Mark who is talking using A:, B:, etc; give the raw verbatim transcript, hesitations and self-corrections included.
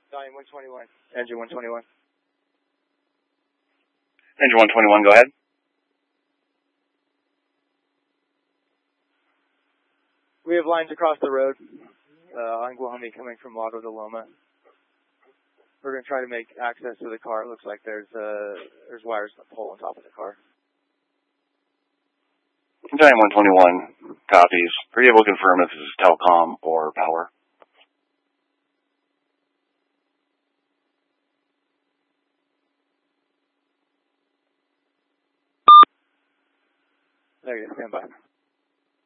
A: Volume one twenty-one. Engine one twenty-one.
B: Engine one twenty-one, go ahead.
A: We have lines across the road uh, on Guahumbi coming from Lago de Loma. We're going to try to make access to the car. It looks like there's uh, there's wires on the pole on top of the car.
B: Giant one twenty-one copies. Are you able to confirm if this is telecom or power?
A: There you go. Stand by.